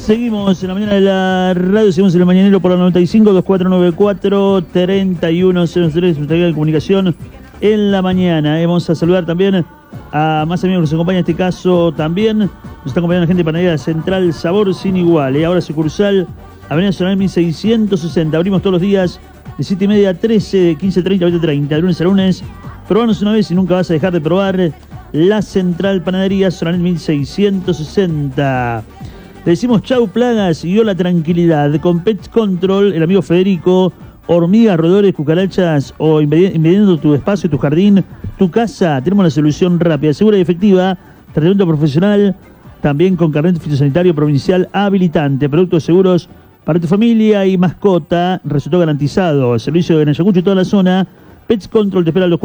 Seguimos en la mañana de la radio, seguimos en el mañanero por la 95 2494 3103, nuestra guía de comunicación en la mañana. Vamos a saludar también a más amigos que nos acompañan, en este caso también nos está acompañando la gente de Panadería Central, sabor sin igual. Ahora sucursal, Avenida Nacional 1660, abrimos todos los días de 7:30 a 13, de 15:30 a 20:30, de lunes a lunes. Probanos una vez y nunca vas a dejar de probar la Central Panadería Nacional 1660. Le decimos chau plagas y hola tranquilidad. Con Pet Control, el amigo Federico, hormigas, roedores, cucarachas o invadiendo tu espacio, tu jardín, tu casa, tenemos la solución rápida, segura y efectiva. Tratamiento profesional, también con carnet fitosanitario provincial habilitante. Productos seguros para tu familia y mascota, resultado garantizado. El servicio de Ayacucho y toda la zona. Pet Control te espera a los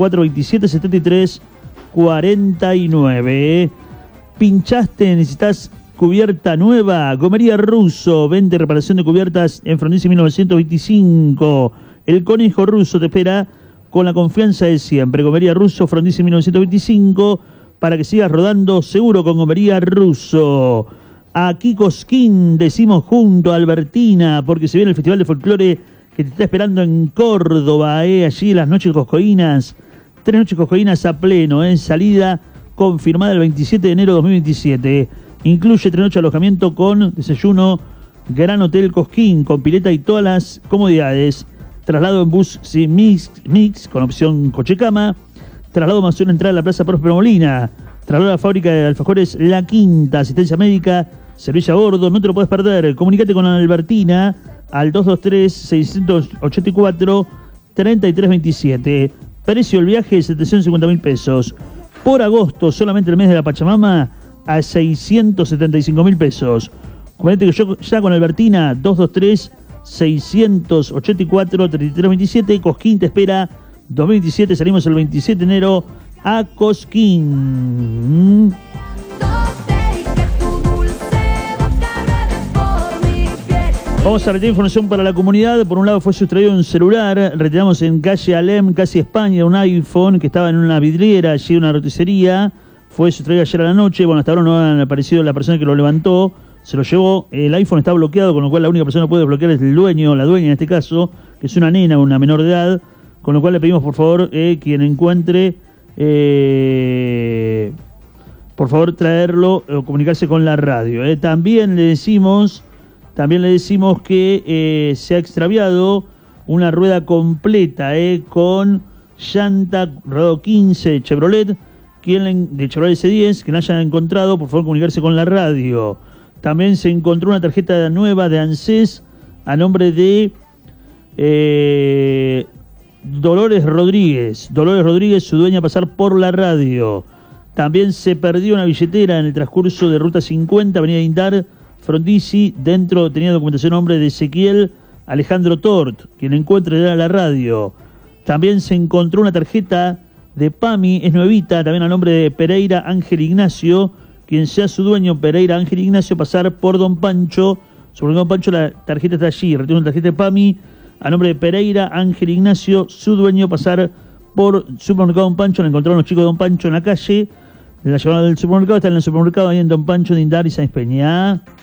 494-2773-49. Pinchaste, necesitas cubierta nueva, Gomería Russo, vende reparación de cubiertas en Frondizi 1925. El Conejo Russo te espera con la confianza de siempre. Gomería Russo, Frondizi 1925, para que sigas rodando seguro con Gomería Russo. Aquí Cosquín, decimos junto a Albertina, porque se viene el Festival de Folclore que te está esperando en Córdoba, allí las noches coscoínas, 3 noches coscoínas a pleno, salida confirmada el 27 de enero de 2027. Incluye 3 noches de alojamiento con desayuno, Gran Hotel Cosquín, con pileta y todas las comodidades. Traslado en bus mix con opción coche-cama. Traslado más una entrada a la Plaza Próspero Molina. Traslado a la fábrica de alfajores La Quinta. Asistencia médica, servicio a bordo. No te lo puedes perder. Comunicate con Albertina al 223-684-3327. Precio del viaje, 750.000 pesos. Por agosto, solamente el mes de la Pachamama, a 675.000 pesos. Comunicate que yo ya con Albertina, 223-684-3327. Cosquín te espera 2027, salimos el 27 de enero a Cosquín. Vamos a retirar información para la comunidad. Por un lado fue sustraído un celular, retiramos en calle Alem, casi España, un iPhone que estaba en una vidriera, allí en una roticería. Fue sustraído ayer a la noche, bueno, hasta ahora no han aparecido la persona que lo levantó, se lo llevó, el iPhone está bloqueado, con lo cual la única persona que puede desbloquear es el dueño, la dueña en este caso, que es una nena, una menor de edad, con lo cual le pedimos por favor, quien encuentre, por favor traerlo o comunicarse con la radio. También le decimos que se ha extraviado una rueda completa, con llanta rodado 15 Chevrolet, de Chevrolet S10, que la hayan encontrado, por favor comunicarse con la radio. También se encontró una tarjeta nueva de ANSES a nombre de Dolores Rodríguez, su dueña, a pasar por la radio. También se perdió una billetera en el transcurso de Ruta 50, Avenida Indar, Frondizi. Dentro tenía documentación a nombre de Ezequiel Alejandro Tort, quien encuentre a la radio. También se encontró una tarjeta de PAMI, es nuevita, también a nombre de Pereira Ángel Ignacio, quien sea su dueño, Pereira Ángel Ignacio, pasar por Don Pancho. Sobre Don Pancho la tarjeta está allí, retiene una tarjeta de PAMI a nombre de Pereira Ángel Ignacio, su dueño, pasar por Supermercado Don Pancho. La encontraron los chicos de Don Pancho en la calle, la llevaron del supermercado, está en el supermercado ahí en Don Pancho de Indar y Sáenz Peña.